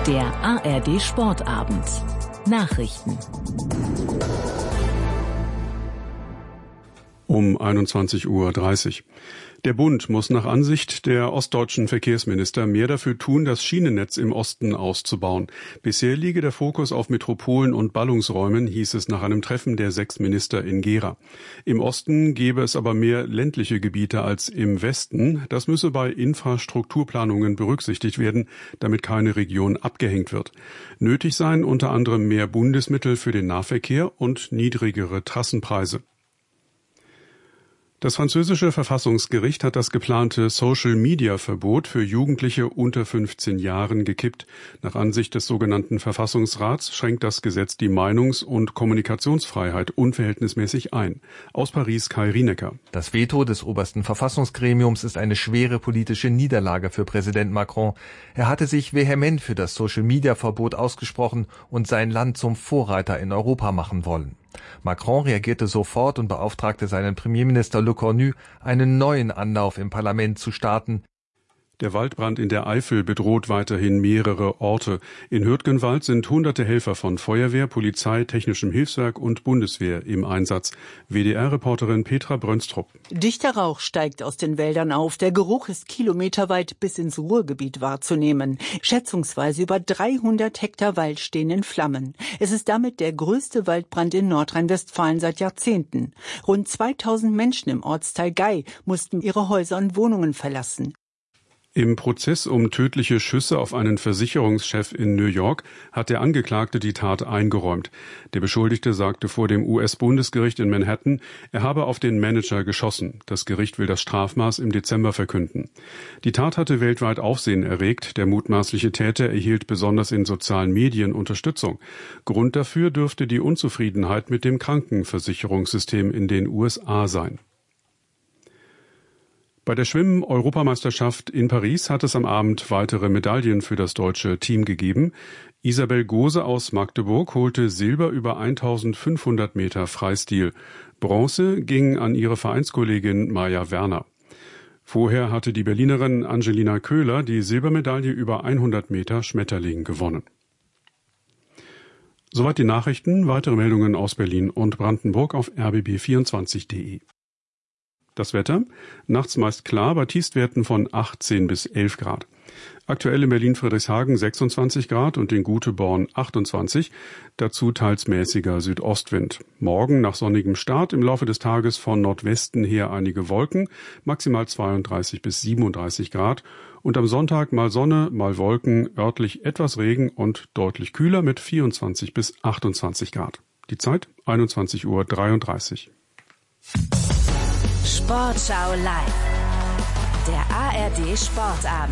Der ARD Sportabend. Nachrichten. Um 21:30 Uhr. Der Bund muss nach Ansicht der ostdeutschen Verkehrsminister mehr dafür tun, das Schienennetz im Osten auszubauen. Bisher liege der Fokus auf Metropolen und Ballungsräumen, hieß es nach einem Treffen der 6 Minister in Gera. Im Osten gäbe es aber mehr ländliche Gebiete als im Westen. Das müsse bei Infrastrukturplanungen berücksichtigt werden, damit keine Region abgehängt wird. Nötig seien unter anderem mehr Bundesmittel für den Nahverkehr und niedrigere Trassenpreise. Das französische Verfassungsgericht hat das geplante Social-Media-Verbot für Jugendliche unter 15 Jahren gekippt. Nach Ansicht des sogenannten Verfassungsrats schränkt das Gesetz die Meinungs- und Kommunikationsfreiheit unverhältnismäßig ein. Aus Paris Kai Rienecker. Das Veto des obersten Verfassungsgremiums ist eine schwere politische Niederlage für Präsident Macron. Er hatte sich vehement für das Social-Media-Verbot ausgesprochen und sein Land zum Vorreiter in Europa machen wollen. Macron reagierte sofort und beauftragte seinen Premierminister Le Cornu, einen neuen Anlauf im Parlament zu starten. Der Waldbrand in der Eifel bedroht weiterhin mehrere Orte. In Hürtgenwald sind hunderte Helfer von Feuerwehr, Polizei, Technischem Hilfswerk und Bundeswehr im Einsatz. WDR-Reporterin Petra Brönstrup. Dichter Rauch steigt aus den Wäldern auf. Der Geruch ist kilometerweit bis ins Ruhrgebiet wahrzunehmen. Schätzungsweise über 300 Hektar Wald stehen in Flammen. Es ist damit der größte Waldbrand in Nordrhein-Westfalen seit Jahrzehnten. Rund 2000 Menschen im Ortsteil Gei mussten ihre Häuser und Wohnungen verlassen. Im Prozess um tödliche Schüsse auf einen Versicherungschef in New York hat der Angeklagte die Tat eingeräumt. Der Beschuldigte sagte vor dem US-Bundesgericht in Manhattan, er habe auf den Manager geschossen. Das Gericht will das Strafmaß im Dezember verkünden. Die Tat hatte weltweit Aufsehen erregt. Der mutmaßliche Täter erhielt besonders in sozialen Medien Unterstützung. Grund dafür dürfte die Unzufriedenheit mit dem Krankenversicherungssystem in den USA sein. Bei der Schwimmen-Europameisterschaft in Paris hat es am Abend weitere Medaillen für das deutsche Team gegeben. Isabel Gose aus Magdeburg holte Silber über 1500 Meter Freistil. Bronze ging an ihre Vereinskollegin Maja Werner. Vorher hatte die Berlinerin Angelina Köhler die Silbermedaille über 100 Meter Schmetterling gewonnen. Soweit die Nachrichten. Weitere Meldungen aus Berlin und Brandenburg auf rbb24.de. Das Wetter, nachts meist klar bei Tiefstwerten von 18 bis 11 Grad. Aktuell in Berlin-Friedrichshagen 26 Grad und in Göteborg 28, dazu teils mäßiger Südostwind. Morgen nach sonnigem Start im Laufe des Tages von Nordwesten her einige Wolken, maximal 32 bis 37 Grad. Und am Sonntag mal Sonne, mal Wolken, örtlich etwas Regen und deutlich kühler mit 24 bis 28 Grad. Die Zeit 21:33 Uhr. Sportschau live. Der ARD Sportabend.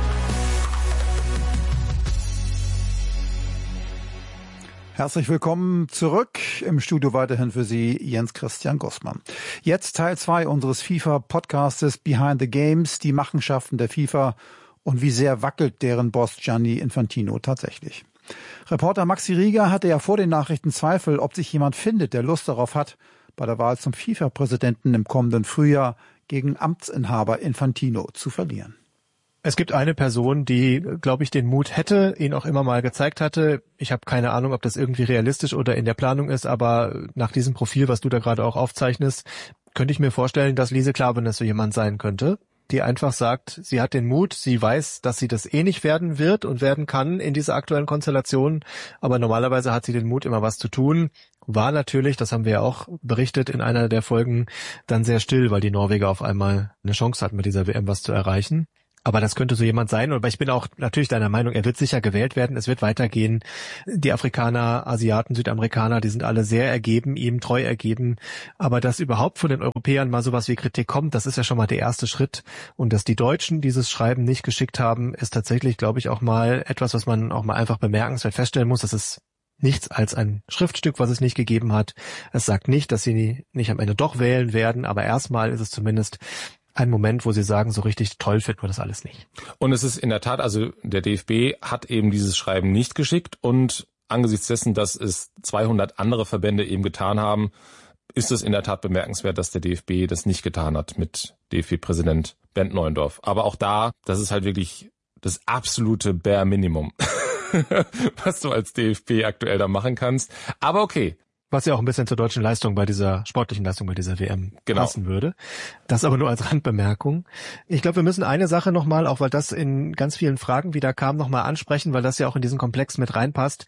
Herzlich willkommen zurück. Im Studio weiterhin für Sie Jens Christian Gossmann. Jetzt Teil 2 unseres FIFA-Podcastes Behind the Games, die Machenschaften der FIFA und wie sehr wackelt deren Boss Gianni Infantino tatsächlich. Reporter Maxi Rieger hatte ja vor den Nachrichten Zweifel, ob sich jemand findet, der Lust darauf hat, bei der Wahl zum FIFA-Präsidenten im kommenden Frühjahr gegen Amtsinhaber Infantino zu verlieren. Es gibt eine Person, die, glaube ich, den Mut hätte, ihn auch immer mal gezeigt hatte. Ich habe keine Ahnung, ob das irgendwie realistisch oder in der Planung ist, aber nach diesem Profil, was du da gerade auch aufzeichnest, könnte ich mir vorstellen, dass Lise Klaveness so jemand sein könnte, die einfach sagt, sie hat den Mut, sie weiß, dass sie das eh nicht werden wird und werden kann in dieser aktuellen Konstellation, aber normalerweise hat sie den Mut, immer was zu tun. War natürlich, das haben wir ja auch berichtet in einer der Folgen, dann sehr still, weil die Norweger auf einmal eine Chance hatten, mit dieser WM was zu erreichen. Aber das könnte so jemand sein. Aber ich bin auch natürlich deiner Meinung, er wird sicher gewählt werden. Es wird weitergehen. Die Afrikaner, Asiaten, Südamerikaner, die sind alle sehr ergeben, ihm treu ergeben. Aber dass überhaupt von den Europäern mal sowas wie Kritik kommt, das ist ja schon mal der erste Schritt. Und dass die Deutschen dieses Schreiben nicht geschickt haben, ist tatsächlich, glaube ich, auch mal etwas, was man auch mal einfach bemerkenswert feststellen muss. Das ist nichts als ein Schriftstück, was es nicht gegeben hat. Es sagt nicht, dass sie nicht am Ende doch wählen werden, aber erstmal ist es zumindest ein Moment, wo sie sagen, so richtig toll finden wir das alles nicht. Und es ist in der Tat, also der DFB hat eben dieses Schreiben nicht geschickt und angesichts dessen, dass es 200 andere Verbände eben getan haben, ist es in der Tat bemerkenswert, dass der DFB das nicht getan hat mit DFB-Präsident Bernd Neuendorf. Aber auch da, das ist halt wirklich das absolute Bare Minimum. was du als DFB aktuell da machen kannst. Aber okay. Was ja auch ein bisschen zur deutschen Leistung bei dieser sportlichen Leistung bei dieser WM passen würde. Das aber nur als Randbemerkung. Ich glaube, wir müssen eine Sache nochmal, auch weil das in ganz vielen Fragen wieder kam, nochmal ansprechen, weil das ja auch in diesen Komplex mit reinpasst.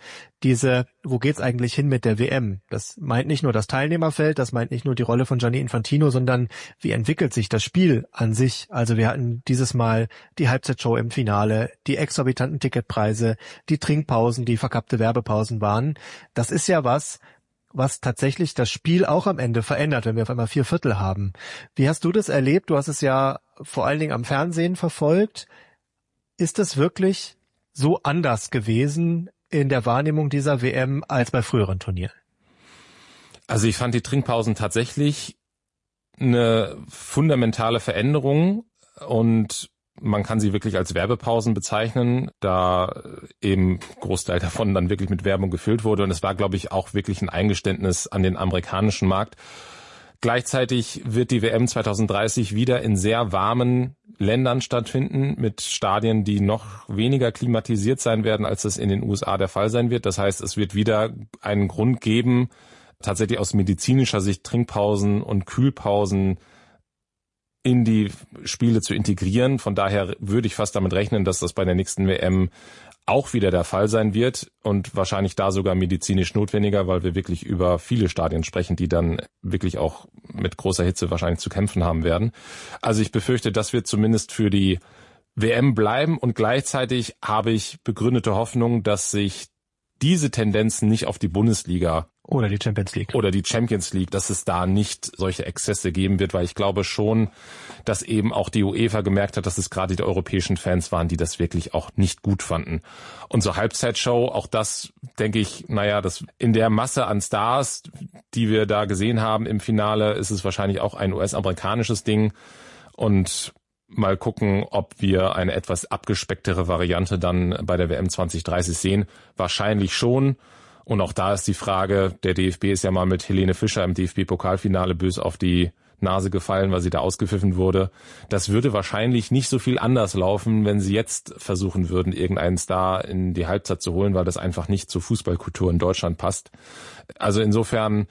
Wo geht's eigentlich hin mit der WM? Das meint nicht nur das Teilnehmerfeld, das meint nicht nur die Rolle von Gianni Infantino, sondern wie entwickelt sich das Spiel an sich? Also wir hatten dieses Mal die Halbzeitshow im Finale, die exorbitanten Ticketpreise, die Trinkpausen, die verkappte Werbepausen waren. Das ist ja was tatsächlich das Spiel auch am Ende verändert, wenn wir auf einmal 4/4 haben. Wie hast du das erlebt? Du hast es ja vor allen Dingen am Fernsehen verfolgt. Ist es wirklich so anders gewesen in der Wahrnehmung dieser WM als bei früheren Turnieren? Also ich fand die Trinkpausen tatsächlich eine fundamentale Veränderung und man kann sie wirklich als Werbepausen bezeichnen, da eben Großteil davon dann wirklich mit Werbung gefüllt wurde. Und es war, glaube ich, auch wirklich ein Eingeständnis an den amerikanischen Markt. Gleichzeitig wird die WM 2030 wieder in sehr warmen Ländern stattfinden, mit Stadien, die noch weniger klimatisiert sein werden, als das in den USA der Fall sein wird. Das heißt, es wird wieder einen Grund geben, tatsächlich aus medizinischer Sicht Trinkpausen und Kühlpausen in die Spiele zu integrieren. Von daher würde ich fast damit rechnen, dass das bei der nächsten WM auch wieder der Fall sein wird und wahrscheinlich da sogar medizinisch notwendiger, weil wir wirklich über viele Stadien sprechen, die dann wirklich auch mit großer Hitze wahrscheinlich zu kämpfen haben werden. Also ich befürchte, das wird zumindest für die WM bleiben und gleichzeitig habe ich begründete Hoffnung, dass sich diese Tendenzen nicht auf die Bundesliga oder die Champions League, dass es da nicht solche Exzesse geben wird, weil ich glaube schon, dass eben auch die UEFA gemerkt hat, dass es gerade die europäischen Fans waren, die das wirklich auch nicht gut fanden. Und so Halbzeitshow, auch das denke ich, das in der Masse an Stars, die wir da gesehen haben im Finale, ist es wahrscheinlich auch ein US-amerikanisches Ding und mal gucken, ob wir eine etwas abgespecktere Variante dann bei der WM 2030 sehen. Wahrscheinlich schon. Und auch da ist die Frage, der DFB ist ja mal mit Helene Fischer im DFB-Pokalfinale bös auf die Nase gefallen, weil sie da ausgepfiffen wurde. Das würde wahrscheinlich nicht so viel anders laufen, wenn sie jetzt versuchen würden, irgendeinen Star in die Halbzeit zu holen, weil das einfach nicht zur Fußballkultur in Deutschland passt. Also insofern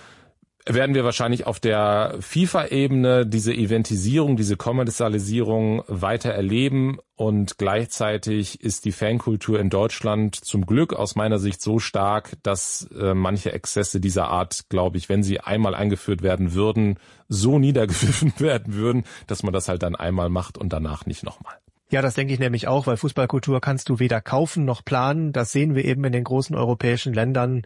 werden wir wahrscheinlich auf der FIFA-Ebene diese Eventisierung, diese Kommerzialisierung weiter erleben und gleichzeitig ist die Fankultur in Deutschland zum Glück aus meiner Sicht so stark, dass manche Exzesse dieser Art, glaube ich, wenn sie einmal eingeführt werden würden, so niedergepfiffen werden würden, dass man das halt dann einmal macht und danach nicht nochmal. Ja, das denke ich nämlich auch, weil Fußballkultur kannst du weder kaufen noch planen. Das sehen wir eben in den großen europäischen Ländern,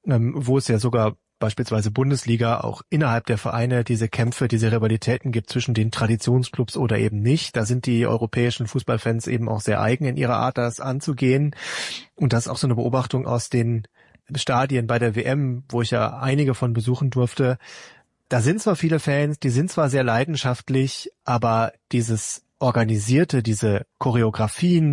wo es ja sogar beispielsweise Bundesliga auch innerhalb der Vereine diese Kämpfe, diese Rivalitäten gibt zwischen den Traditionsclubs oder eben nicht. Da sind die europäischen Fußballfans eben auch sehr eigen in ihrer Art, das anzugehen. Und das ist auch so eine Beobachtung aus den Stadien bei der WM, wo ich ja einige von besuchen durfte. Da sind zwar viele Fans, die sind zwar sehr leidenschaftlich, aber dieses Organisierte, diese Choreografien,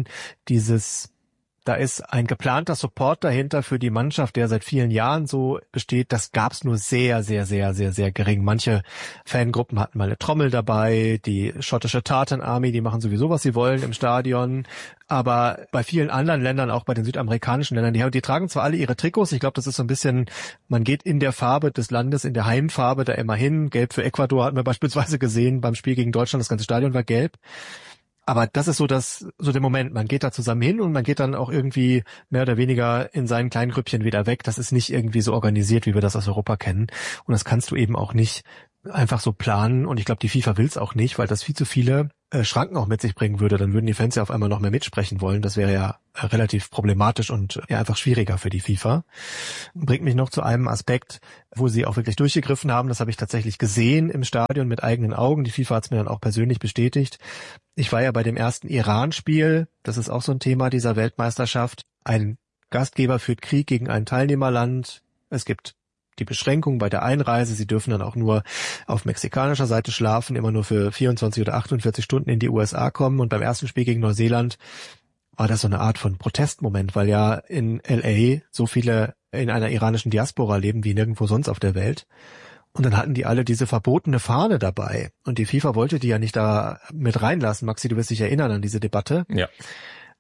da ist ein geplanter Support dahinter für die Mannschaft, der seit vielen Jahren so besteht. Das gab's nur sehr, sehr, sehr, sehr, sehr gering. Manche Fangruppen hatten mal eine Trommel dabei. Die schottische Tartan Army, die machen sowieso, was sie wollen im Stadion. Aber bei vielen anderen Ländern, auch bei den südamerikanischen Ländern, die tragen zwar alle ihre Trikots. Ich glaube, das ist so ein bisschen, man geht in der Farbe des Landes, in der Heimfarbe da immer hin. Gelb für Ecuador hatten wir beispielsweise gesehen beim Spiel gegen Deutschland. Das ganze Stadion war gelb. Aber das ist so der Moment. Man geht da zusammen hin und man geht dann auch irgendwie mehr oder weniger in seinen kleinen Grüppchen wieder weg. Das ist nicht irgendwie so organisiert, wie wir das aus Europa kennen. Und das kannst du eben auch nicht einfach so planen. Und ich glaube, die FIFA will es auch nicht, weil das viel zu viele Schranken auch mit sich bringen würde. Dann würden die Fans ja auf einmal noch mehr mitsprechen wollen. Das wäre ja relativ problematisch und ja einfach schwieriger für die FIFA. Bringt mich noch zu einem Aspekt, wo sie auch wirklich durchgegriffen haben. Das habe ich tatsächlich gesehen im Stadion mit eigenen Augen. Die FIFA hat es mir dann auch persönlich bestätigt. Ich war ja bei dem ersten Iran-Spiel. Das ist auch so ein Thema dieser Weltmeisterschaft. Ein Gastgeber führt Krieg gegen ein Teilnehmerland. Es gibt die Beschränkung bei der Einreise. Sie dürfen dann auch nur auf mexikanischer Seite schlafen, immer nur für 24 oder 48 Stunden in die USA kommen. Und beim ersten Spiel gegen Neuseeland war das so eine Art von Protestmoment, weil ja in LA so viele in einer iranischen Diaspora leben wie nirgendwo sonst auf der Welt. Und dann hatten die alle diese verbotene Fahne dabei. Und die FIFA wollte die ja nicht da mit reinlassen. Maxi, du wirst dich erinnern an diese Debatte. Ja.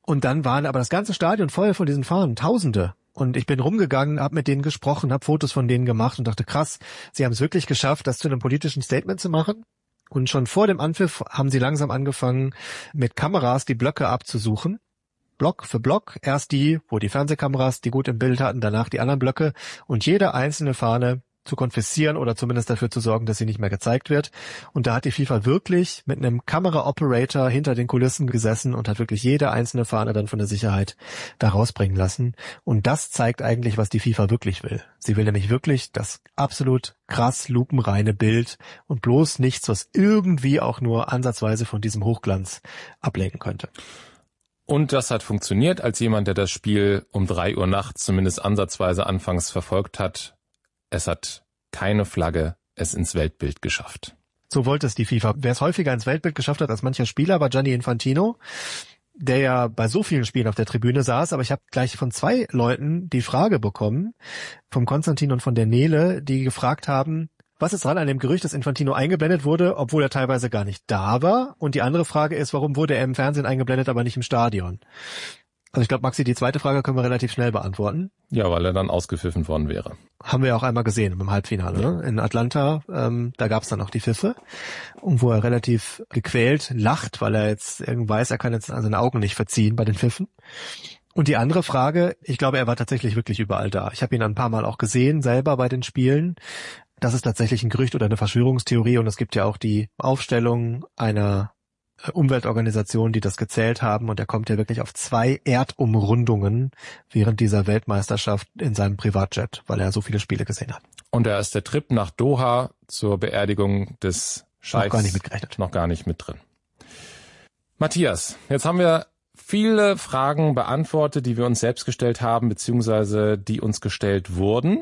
Und dann waren aber das ganze Stadion voll von diesen Fahnen, Tausende. Und ich bin rumgegangen, habe mit denen gesprochen, habe Fotos von denen gemacht und dachte, krass, sie haben es wirklich geschafft, das zu einem politischen Statement zu machen. Und schon vor dem Anpfiff haben sie langsam angefangen, mit Kameras die Blöcke abzusuchen. Block für Block. Erst die, wo die Fernsehkameras die gut im Bild hatten, danach die anderen Blöcke. Und jede einzelne Fahne zu konfiszieren oder zumindest dafür zu sorgen, dass sie nicht mehr gezeigt wird. Und da hat die FIFA wirklich mit einem Kamera-Operator hinter den Kulissen gesessen und hat wirklich jede einzelne Fahne dann von der Sicherheit da rausbringen lassen. Und das zeigt eigentlich, was die FIFA wirklich will. Sie will nämlich wirklich das absolut krass lupenreine Bild und bloß nichts, was irgendwie auch nur ansatzweise von diesem Hochglanz ablenken könnte. Und das hat funktioniert. Als jemand, der das Spiel um 3 Uhr nachts zumindest ansatzweise anfangs verfolgt hat, es hat keine Flagge es ins Weltbild geschafft. So wollte es die FIFA. Wer es häufiger ins Weltbild geschafft hat als mancher Spieler, war Gianni Infantino, der ja bei so vielen Spielen auf der Tribüne saß. Aber ich habe gleich von 2 Leuten die Frage bekommen, vom Konstantin und von der Nele, die gefragt haben, was ist dran an dem Gerücht, dass Infantino eingeblendet wurde, obwohl er teilweise gar nicht da war? Und die andere Frage ist, warum wurde er im Fernsehen eingeblendet, aber nicht im Stadion? Also ich glaube, Maxi, die zweite Frage können wir relativ schnell beantworten. Ja, weil er dann ausgepfiffen worden wäre. Haben wir ja auch einmal gesehen im Halbfinale, ne? In Atlanta. Da gab es dann auch die Pfiffe, und wo er relativ gequält lacht, weil er jetzt irgendwie weiß, er kann jetzt seine Augen nicht verziehen bei den Pfiffen. Und die andere Frage, ich glaube, er war tatsächlich wirklich überall da. Ich habe ihn ein paar Mal auch gesehen, selber bei den Spielen. Das ist tatsächlich ein Gerücht oder eine Verschwörungstheorie, und es gibt ja auch die Aufstellung einer Umweltorganisationen, die das gezählt haben, und er kommt ja wirklich auf 2 Erdumrundungen während dieser Weltmeisterschaft in seinem Privatjet, weil er so viele Spiele gesehen hat. Und da ist der Trip nach Doha zur Beerdigung des Scheichs noch gar nicht mit drin. Matthias, jetzt haben wir viele Fragen beantwortet, die wir uns selbst gestellt haben, beziehungsweise die uns gestellt wurden.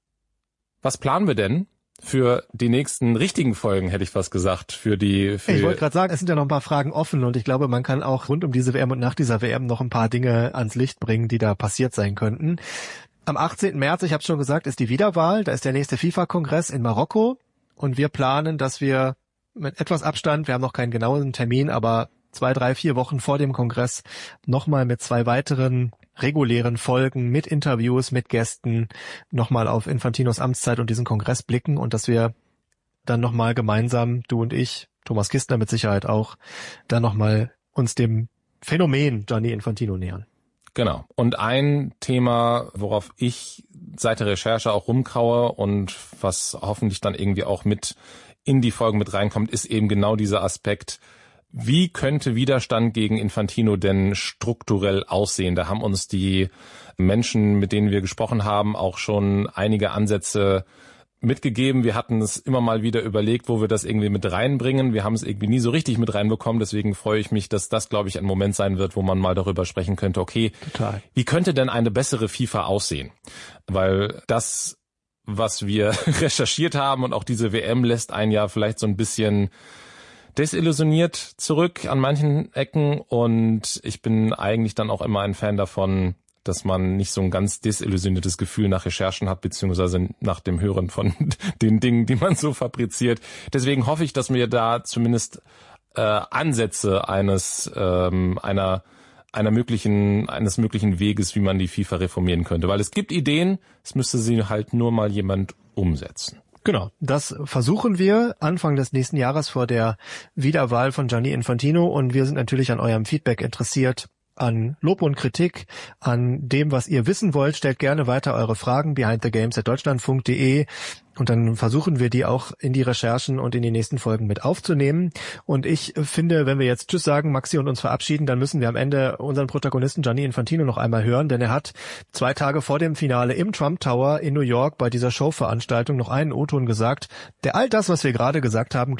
Was planen wir denn für die nächsten richtigen Folgen, hätte ich fast gesagt, Ich wollte gerade sagen, es sind ja noch ein paar Fragen offen, und ich glaube, man kann auch rund um diese WM und nach dieser WM noch ein paar Dinge ans Licht bringen, die da passiert sein könnten. Am 18. März, ich habe schon gesagt, ist die Wiederwahl. Da ist der nächste FIFA-Kongress in Marokko, und wir planen, dass wir mit etwas Abstand, wir haben noch keinen genauen Termin, aber 2, 3, 4 Wochen vor dem Kongress nochmal mit 2 weiteren regulären Folgen mit Interviews, mit Gästen nochmal auf Infantinos Amtszeit und diesen Kongress blicken, und dass wir dann nochmal gemeinsam, du und ich, Thomas Kistner mit Sicherheit auch, dann nochmal uns dem Phänomen Gianni Infantino nähern. Genau. Und ein Thema, worauf ich seit der Recherche auch rumkaue und was hoffentlich dann irgendwie auch mit in die Folgen mit reinkommt, ist eben genau dieser Aspekt: Wie könnte Widerstand gegen Infantino denn strukturell aussehen? Da haben uns die Menschen, mit denen wir gesprochen haben, auch schon einige Ansätze mitgegeben. Wir hatten es immer mal wieder überlegt, wo wir das irgendwie mit reinbringen. Wir haben es irgendwie nie so richtig mit reinbekommen. Deswegen freue ich mich, dass das, glaube ich, ein Moment sein wird, wo man mal darüber sprechen könnte, okay, total. Wie könnte denn eine bessere FIFA aussehen? Weil das, was wir recherchiert haben, und auch diese WM lässt einen ja vielleicht so ein bisschen desillusioniert zurück an manchen Ecken, und ich bin eigentlich dann auch immer ein Fan davon, dass man nicht so ein ganz desillusioniertes Gefühl nach Recherchen hat, beziehungsweise nach dem Hören von den Dingen, die man so fabriziert. Deswegen hoffe ich, dass wir da zumindest Ansätze eines möglichen Weges, wie man die FIFA reformieren könnte. Weil es gibt Ideen, es müsste sie halt nur mal jemand umsetzen. Genau, das versuchen wir Anfang des nächsten Jahres vor der Wiederwahl von Gianni Infantino, und wir sind natürlich an eurem Feedback interessiert, an Lob und Kritik, an dem, was ihr wissen wollt. Stellt gerne weiter eure Fragen behindthegames@deutschlandfunk.de, und dann versuchen wir die auch in die Recherchen und in die nächsten Folgen mit aufzunehmen. Und ich finde, wenn wir jetzt Tschüss sagen, Maxi, und uns verabschieden, dann müssen wir am Ende unseren Protagonisten Gianni Infantino noch einmal hören, denn er hat 2 Tage vor dem Finale im Trump Tower in New York bei dieser Showveranstaltung noch einen O-Ton gesagt, der all das, was wir gerade gesagt haben,